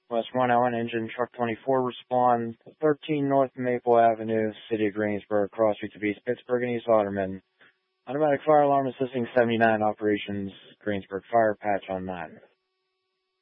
West 1 Allen Engine Truck 24 respond. 13 North Maple Avenue, City of Greensburg, cross streets of East Pittsburgh and East Lauderman. Automatic fire alarm assisting 79 operations, Greensburg Fire, patch on 9.